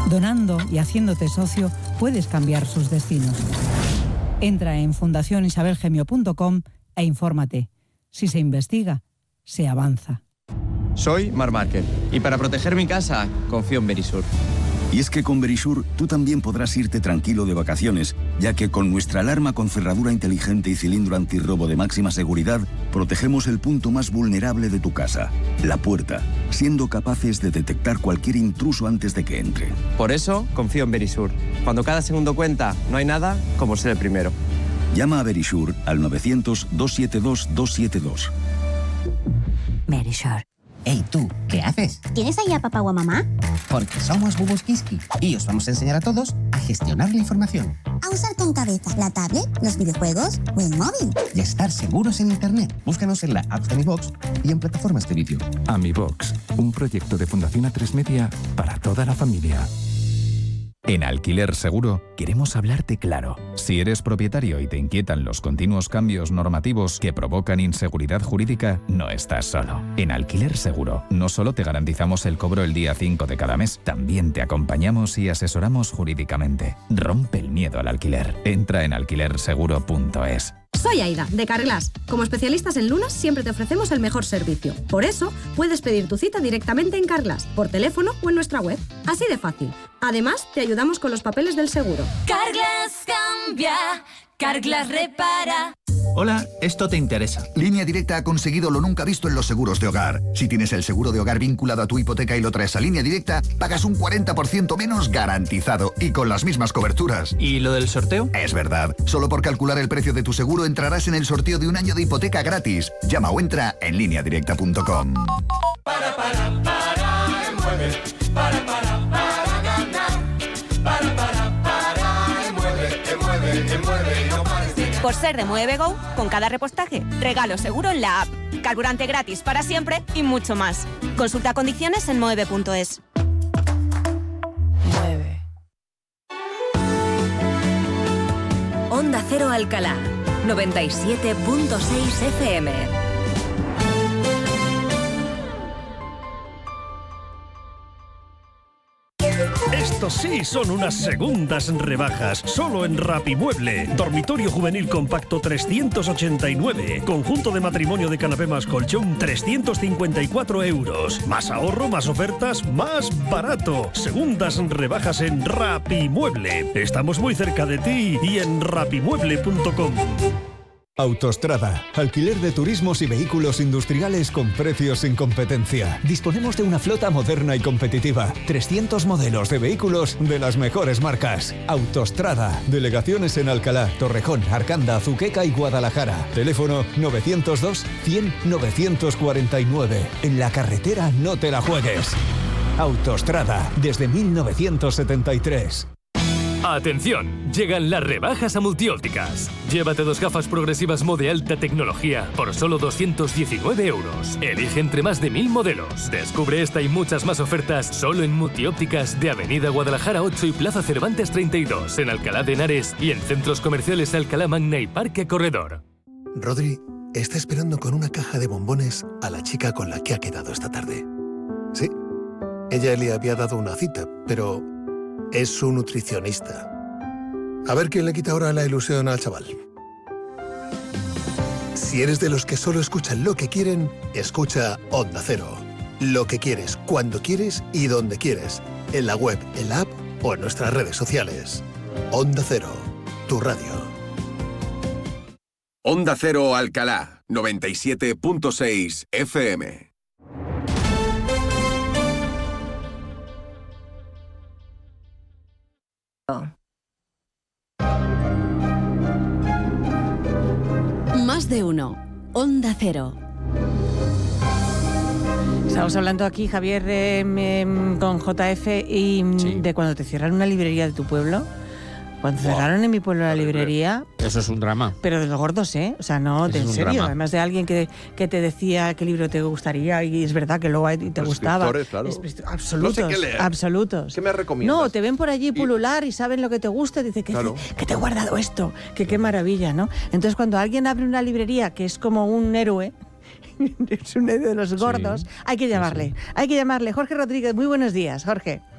Donando y haciéndote socio puedes cambiar sus destinos. Entra en fundacionisabelgemio.com e infórmate. Si se investiga, se avanza. Soy Marc Márquez y para proteger mi casa confío en Verisur. Y es que con Verisur tú también podrás irte tranquilo de vacaciones, ya que con nuestra alarma con cerradura inteligente y cilindro antirrobo de máxima seguridad, protegemos el punto más vulnerable de tu casa, la puerta, siendo capaces de detectar cualquier intruso antes de que entre. Por eso confío en Verisur. Cuando cada segundo cuenta, no hay nada como ser el primero. Llama a Verisur al 900-272-272. Verisur. Hey, tú, ¿qué haces? ¿Tienes ahí a papá o a mamá? Porque somos Bubus Kiski y os vamos a enseñar a todos a gestionar la información. A usar con cabeza la tablet, los videojuegos o el móvil. Y a estar seguros en Internet. Búscanos en la app de Mi Box y en plataformas de vídeo. AmiBox, un proyecto de Fundación A3 Media para toda la familia. En Alquiler Seguro queremos hablarte claro. Si eres propietario y te inquietan los continuos cambios normativos que provocan inseguridad jurídica, no estás solo. En Alquiler Seguro no solo te garantizamos el cobro el día 5 de cada mes, también te acompañamos y asesoramos jurídicamente. Rompe el miedo al alquiler. Entra en alquilerseguro.es. Soy Aida, de Carglass. Como especialistas en lunas, siempre te ofrecemos el mejor servicio. Por eso, puedes pedir tu cita directamente en Carglass, por teléfono o en nuestra web. Así de fácil. Además, te ayudamos con los papeles del seguro. Carglass cambia, Carglass repara. Hola, esto te interesa. Línea Directa ha conseguido lo nunca visto en los seguros de hogar. Si tienes el seguro de hogar vinculado a tu hipoteca y lo traes a Línea Directa, pagas un 40% menos garantizado y con las mismas coberturas. ¿Y lo del sorteo? Es verdad. Solo por calcular el precio de tu seguro entrarás en el sorteo de un año de hipoteca gratis. Llama o entra en lineadirecta.com. Mueve. Para ganar. Mueve. No pares de ganar. Por ser de Mueve Go, con cada repostaje, regalo seguro en la app, carburante gratis para siempre y mucho más. Consulta condiciones en moeve.es. Mueve. Onda Cero Alcalá, 97.6 FM. Estos sí son unas segundas rebajas, solo en Rapimueble. Dormitorio juvenil compacto 389. Conjunto de matrimonio de canapé más colchón 354 euros. Más ahorro, más ofertas, más barato. Segundas rebajas en Rapimueble. Estamos muy cerca de ti y en rapimueble.com. Autostrada, alquiler de turismos y vehículos industriales con precios sin competencia. Disponemos de una flota moderna y competitiva. 300 modelos de vehículos de las mejores marcas. Autostrada, delegaciones en Alcalá, Torrejón, Arcanda, Azuqueca y Guadalajara. Teléfono 902-100-949. En la carretera no te la juegues. Autostrada, desde 1973. ¡Atención! Llegan las rebajas a Multiópticas. Llévate 2 gafas progresivas Mode alta tecnología por solo 219 euros. Elige entre más de 1000 modelos. Descubre esta y muchas más ofertas solo en Multiópticas de Avenida Guadalajara 8 y Plaza Cervantes 32, en Alcalá de Henares y en centros comerciales Alcalá Magna y Parque Corredor. Rodri está esperando con una caja de bombones a la chica con la que ha quedado esta tarde. Sí, ella le había dado una cita, pero es su nutricionista. A ver quién le quita ahora la ilusión al chaval. Si eres de los que solo escuchan lo que quieren, escucha Onda Cero. Lo que quieres, cuando quieres y donde quieres. En la web, en la app o en nuestras redes sociales. Onda Cero, tu radio. Onda Cero Alcalá, 97.6 FM. Más de uno. Onda Cero. Estamos hablando aquí, Javier, con JF y sí, de cuando te cierran una librería de tu pueblo. Cuando cerraron en mi pueblo la librería... Eso es un drama. Pero de los gordos, ¿eh? O sea, no, en serio. Drama. Además de alguien que te decía qué libro te gustaría y es verdad que luego te gustaba. Claro. Absolutos, no sé qué leer. Absolutos. ¿Qué me recomiendas? No, te ven por allí pulular y saben lo que te gusta y dicen que te he guardado esto, que qué maravilla, ¿no? Entonces, cuando alguien abre una librería que es como un héroe... es un héroe de los gordos, sí, hay que llamarle. Sí. Hay que llamarle. Jorge Rodríguez, muy buenos días, Jorge.